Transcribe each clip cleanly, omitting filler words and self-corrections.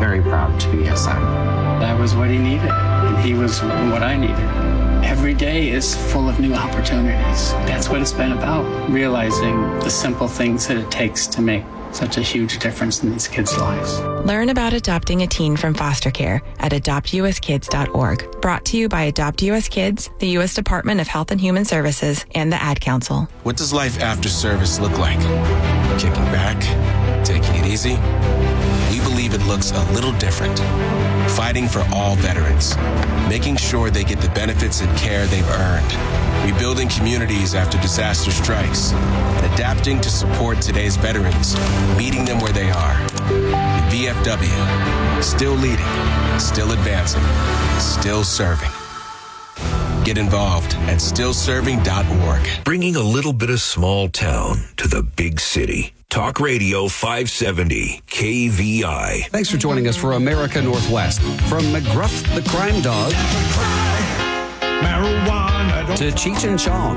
very proud to be his son. I was what he needed, and he was what I needed. Every day is full of new opportunities. That's what it's been about, realizing the simple things that it takes to make such a huge difference in these kids' lives. Learn about adopting a teen from foster care at adoptuskids.org. Brought to you by Adopt US Kids, the U.S. Department of Health and Human Services, and the Ad Council. What does life after service look like? Kicking back? Taking it easy? We believe it looks a little different. Fighting for all veterans. Making sure they get the benefits and care they've earned. Rebuilding communities after disaster strikes. And adapting to support today's veterans. Meeting them where they are. The VFW. Still leading. Still advancing. Still serving. Get involved at stillserving.org. Bringing a little bit of small town to the big city. Talk Radio 570 KVI. Thanks for joining us for America Northwest. From McGruff the Crime Dog to Cheech and Chong.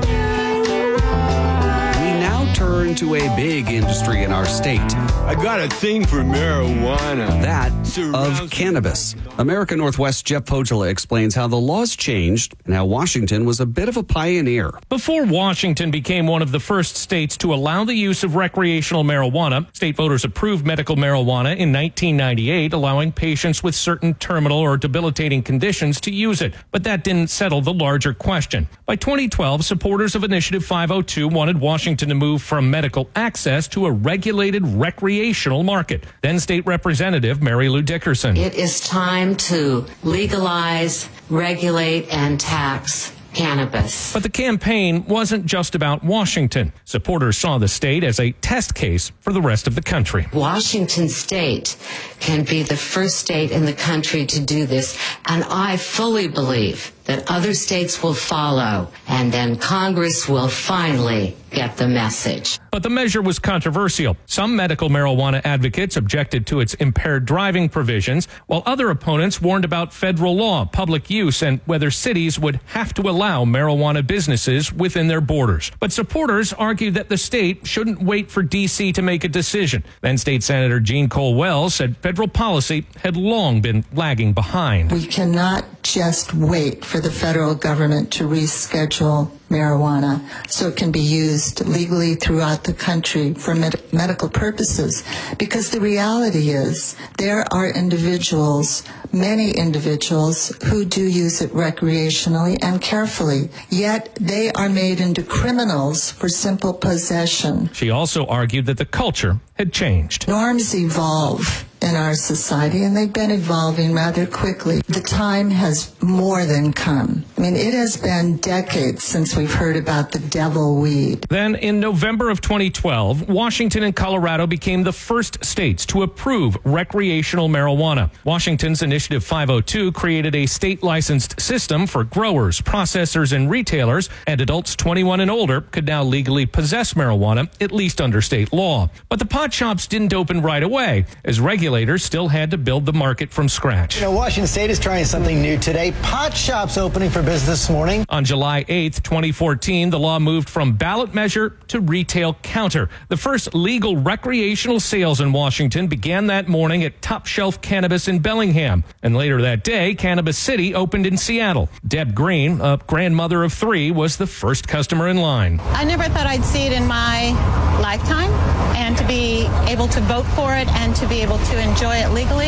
We now turn to a big industry in our state. I got a thing for marijuana. That of cannabis. America Northwest Jeff Pogela explains how the laws changed and how Washington was a bit of a pioneer. Before Washington became one of the first states to allow the use of recreational marijuana, state voters approved medical marijuana in 1998, allowing patients with certain terminal or debilitating conditions to use it. But that didn't settle the larger question. By 2012, supporters of Initiative 502 wanted Washington to move from medical access to a regulated recreational market. Then State Representative Mary Lou Dickerson. It is time to legalize, regulate, and tax cannabis. But the campaign wasn't just about Washington. Supporters saw the state as a test case for the rest of the country. Washington State can be the first state in the country to do this, and I fully believe that other states will follow, and then Congress will finally get the message. But the measure was controversial. Some medical marijuana advocates objected to its impaired driving provisions, while other opponents warned about federal law, public use, and whether cities would have to allow marijuana businesses within their borders. But supporters argued that the state shouldn't wait for D.C. to make a decision. Then State Senator Jean Cole Wells said federal policy had long been lagging behind. We cannot just wait for the federal government to reschedule marijuana so it can be used legally throughout the country for medical purposes, because the reality is there are individuals, many individuals, who do use it recreationally and carefully, yet they are made into criminals for simple possession. She also argued that the culture had changed. Norms evolve in our society, and they've been evolving rather quickly. The time has more than come. I mean, it has been decades since we've heard about the devil weed. Then in November of 2012, Washington and Colorado became the first states to approve recreational marijuana. Washington's Initiative 502 created a state-licensed system for growers, processors, and retailers, and adults 21 and older could now legally possess marijuana, at least under state law. But the pot shops didn't open right away, as regulators still had to build the market from scratch. You know, Washington State is trying something new today. Pot shops opening for business this morning. On July 8th, 2014, the law moved from ballot measure to retail counter. The first legal recreational sales in Washington began that morning at Top Shelf Cannabis in Bellingham. And later that day, Cannabis City opened in Seattle. Deb Green, a grandmother of 3, was the first customer in line. I never thought I'd see it in my lifetime, and to be able to vote for it and to be able to enjoy it legally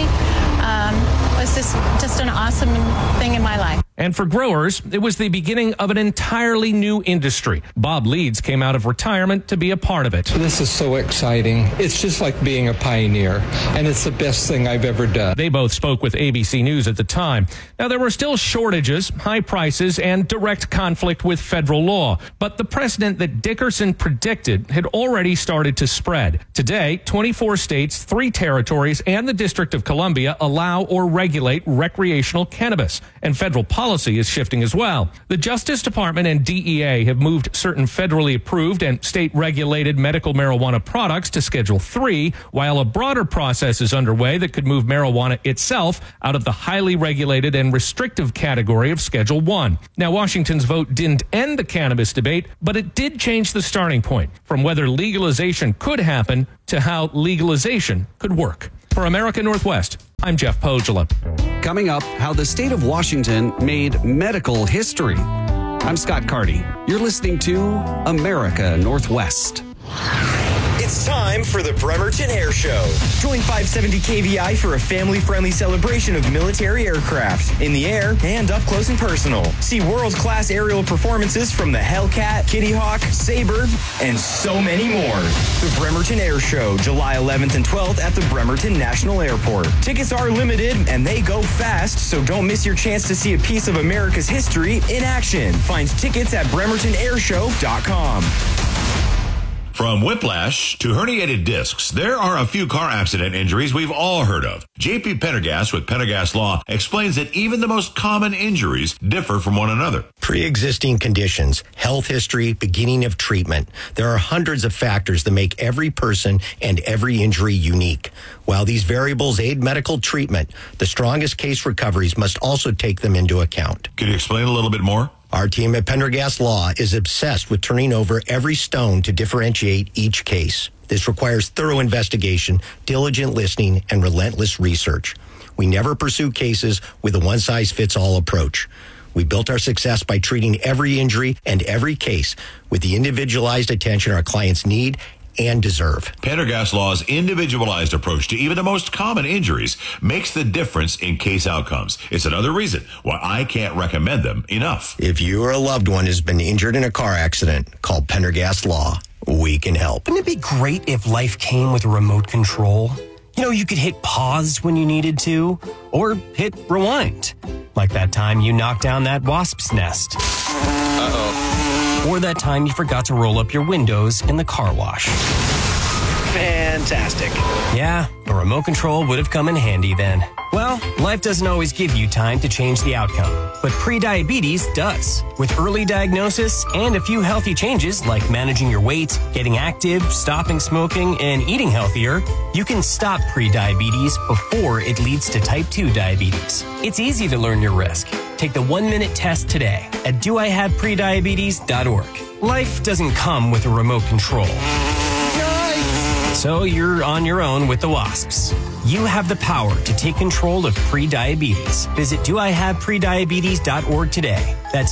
was just an awesome thing in my life. And for growers, it was the beginning of an entirely new industry. Bob Leeds came out of retirement to be a part of it. This is so exciting. It's just like being a pioneer, and it's the best thing I've ever done. They both spoke with ABC News at the time. Now, there were still shortages, high prices, and direct conflict with federal law. But the precedent that Dickerson predicted had already started to spread. Today, 24 states, 3 territories, and the District of Columbia allow or regulate recreational cannabis. And federal policy is shifting as well. The Justice Department and DEA have moved certain federally approved and state-regulated medical marijuana products to Schedule 3, while a broader process is underway that could move marijuana itself out of the highly regulated and restrictive category of Schedule 1. Now, Washington's vote didn't end the cannabis debate, but it did change the starting point from whether legalization could happen to how legalization could work. For America Northwest, I'm Jeff Pogela. Coming up, how the state of Washington made medical history. I'm Scott Carty. You're listening to America Northwest. It's time for the Bremerton Air Show. Join 570 KVI for a family-friendly celebration of military aircraft in the air and up close and personal. See world-class aerial performances from the Hellcat, Kitty Hawk, Sabre, and so many more. The Bremerton Air Show, July 11th and 12th at the Bremerton National Airport. Tickets are limited and they go fast, so don't miss your chance to see a piece of America's history in action. Find tickets at bremertonairshow.com. From whiplash to herniated discs, there are a few car accident injuries we've all heard of. JP Pendergast with Pendergast Law explains that even the most common injuries differ from one another. Pre-existing conditions, health history, beginning of treatment. There are hundreds of factors that make every person and every injury unique. While these variables aid medical treatment, the strongest case recoveries must also take them into account. Can you explain a little bit more? Our team at Pendergast Law is obsessed with turning over every stone to differentiate each case. This requires thorough investigation, diligent listening, and relentless research. We never pursue cases with a one-size-fits-all approach. We built our success by treating every injury and every case with the individualized attention our clients need and deserve. Pendergast Law's individualized approach to even the most common injuries makes the difference in case outcomes. It's another reason why I can't recommend them enough. If you or a loved one has been injured in a car accident, call Pendergast Law. We can help. Wouldn't it be great if life came with a remote control? You know, you could hit pause when you needed to, or hit rewind. Like that time you knocked down that wasp's nest. Uh-oh. Or that time you forgot to roll up your windows in the car wash. Fantastic. Yeah, a remote control would have come in handy then. Well, life doesn't always give you time to change the outcome, but prediabetes does. With early diagnosis and a few healthy changes like managing your weight, getting active, stopping smoking, and eating healthier, you can stop prediabetes before it leads to type 2 diabetes. It's easy to learn your risk. Take the 1-minute test today at doihaveprediabetes.org. Life doesn't come with a remote control. So you're on your own with the wasps. You have the power to take control of prediabetes. Visit doihaveprediabetes.org today. That's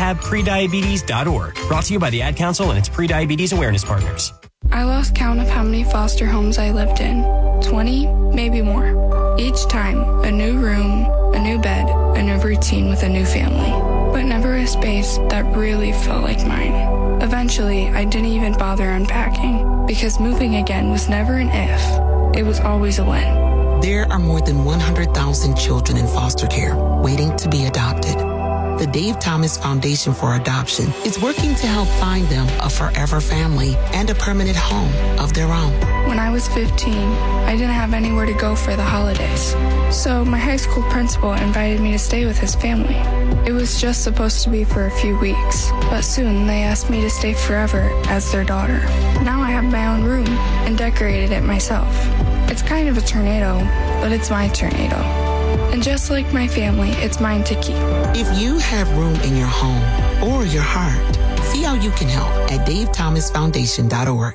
doihaveprediabetes.org. Brought to you by the Ad Council and its Prediabetes Awareness Partners. I lost count of how many foster homes I lived in. 20, maybe more. Each time, a new room, a new bed, a new routine with a new family. But never a space that really felt like mine. Eventually, I didn't even bother unpacking, because moving again was never an if. It was always a when. There are more than 100,000 children in foster care waiting to be adopted. The Dave Thomas Foundation for Adoption is working to help find them a forever family and a permanent home of their own. When I was 15, I didn't have anywhere to go for the holidays. So my high school principal invited me to stay with his family. It was just supposed to be for a few weeks, but soon they asked me to stay forever as their daughter. Now I have my own room and decorated it myself. It's kind of a tornado, but it's my tornado. And just like my family, it's mine to keep. If you have room in your home or your heart, see how you can help at davethomasfoundation.org.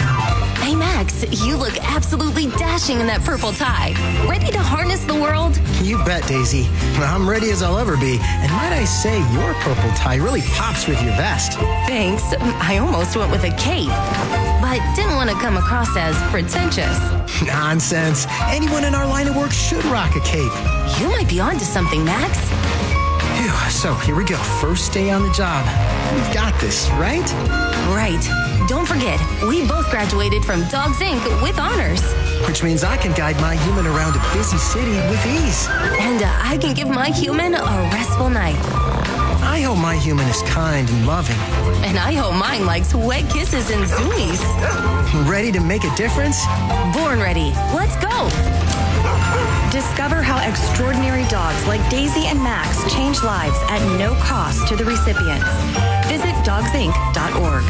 Hey, Max, you look absolutely dashing in that purple tie. Ready to harness the world? You bet, Daisy. I'm ready as I'll ever be. And might I say, your purple tie really pops with your vest. Thanks. I almost went with a cape, but didn't want to come across as pretentious. Nonsense. Anyone in our line of work should rock a cape. You might be onto something, Max. Phew, so here we go. First day on the job. We've got this, right? Right. Don't forget, we both graduated from Dogs Inc. with honors. Which means I can guide my human around a busy city with ease. And I can give my human a restful night. I hope my human is kind and loving. And I hope mine likes wet kisses and zoomies. Ready to make a difference? Born ready. Let's go. Discover how extraordinary dogs like Daisy and Max change lives at no cost to the recipients. Visit dogsinc.org.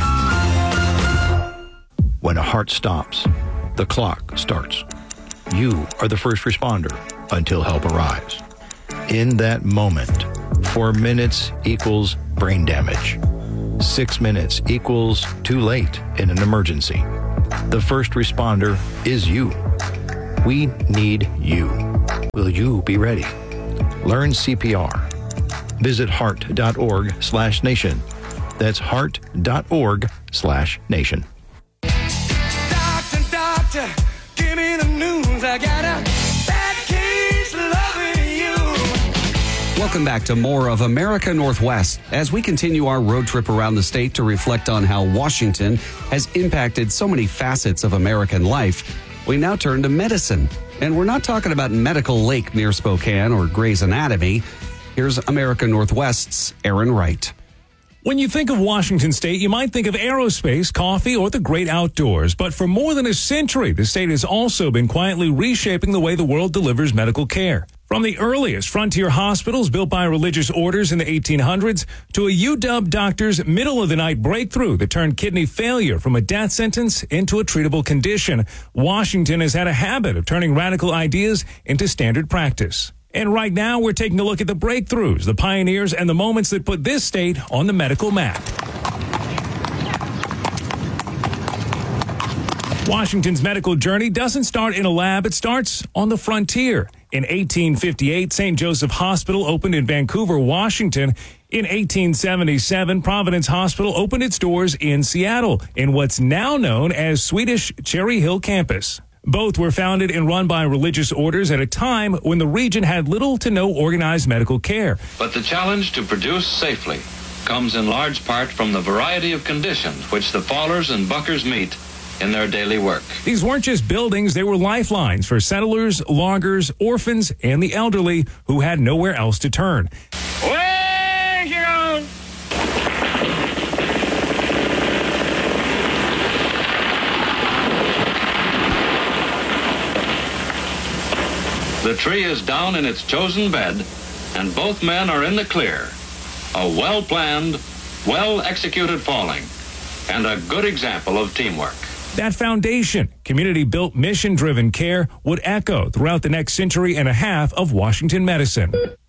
When a heart stops, the clock starts. You are the first responder until help arrives. In that moment, 4 minutes equals brain damage. 6 minutes equals too late in an emergency. The first responder is you. We need you. be ready. Learn CPR. Visit heart.org/nation. That's heart.org/nation. Doctor, give me the news. I got a bad case loving you. Welcome back to more of America Northwest as we continue our road trip around the state to reflect on how Washington has impacted so many facets of American life. We now turn to medicine. And we're not talking about Medical Lake near Spokane or Grey's Anatomy. Here's America Northwest's Aaron Wright. When you think of Washington State, you might think of aerospace, coffee, or the great outdoors. But for more than a century, the state has also been quietly reshaping the way the world delivers medical care. From the earliest frontier hospitals built by religious orders in the 1800s to a UW doctor's middle-of-the-night breakthrough that turned kidney failure from a death sentence into a treatable condition, Washington has had a habit of turning radical ideas into standard practice. And right now, we're taking a look at the breakthroughs, the pioneers, and the moments that put this state on the medical map. Washington's medical journey doesn't start in a lab, it starts on the frontier. In 1858, St. Joseph Hospital opened in Vancouver, Washington. In 1877, Providence Hospital opened its doors in Seattle, in what's now known as Swedish Cherry Hill Campus. Both were founded and run by religious orders at a time when the region had little to no organized medical care. But the challenge to produce safely comes in large part from the variety of conditions which the Fallers and Buckers meet in their daily work. These weren't just buildings, they were lifelines for settlers, loggers, orphans, and the elderly who had nowhere else to turn. The tree is down in its chosen bed, and both men are in the clear. A well-planned, well-executed falling, and a good example of teamwork. That foundation, community-built, mission-driven care, would echo throughout the next century and a half of Washington medicine.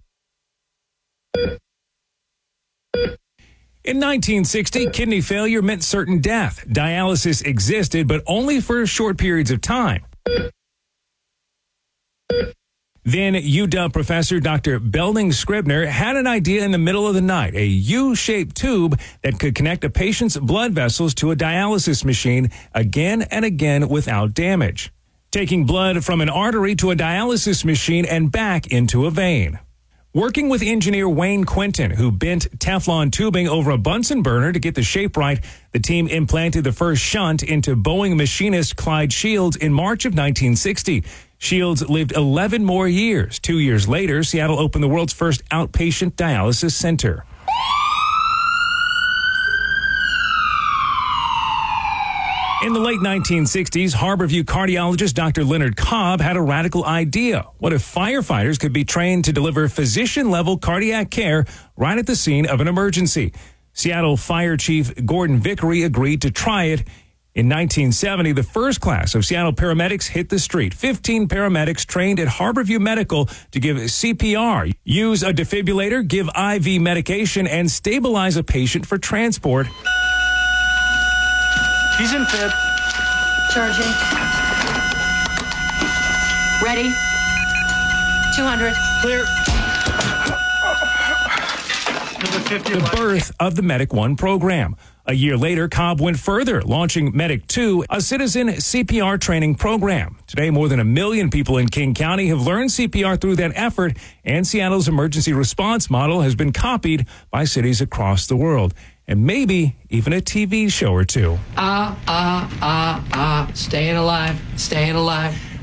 In 1960, kidney failure meant certain death. Dialysis existed, but only for short periods of time. Then UW professor Dr. Belding Scribner had an idea in the middle of the night, a U-shaped tube that could connect a patient's blood vessels to a dialysis machine again and again without damage, taking blood from an artery to a dialysis machine and back into a vein. Working with engineer Wayne Quinton, who bent Teflon tubing over a Bunsen burner to get the shape right, the team implanted the first shunt into Boeing machinist Clyde Shields in March of 1960. Shields lived 11 more years. 2 years later, Seattle opened the world's first outpatient dialysis center. In the late 1960s, Harborview cardiologist Dr. Leonard Cobb had a radical idea. What if firefighters could be trained to deliver physician-level cardiac care right at the scene of an emergency? Seattle Fire Chief Gordon Vickery agreed to try it. In 1970, the first class of Seattle paramedics hit the street. 15 paramedics trained at Harborview Medical to give CPR, use a defibrillator, give IV medication, and stabilize a patient for transport. He's in fib. Charging. Ready. 200. Clear. The birth of the Medic 1 program. A year later, Cobb went further, launching Medic 2, a citizen CPR training program. Today, more than 1 million people in King County have learned CPR through that effort, and Seattle's emergency response model has been copied by cities across the world, and maybe even a TV show or two. Staying alive, staying alive.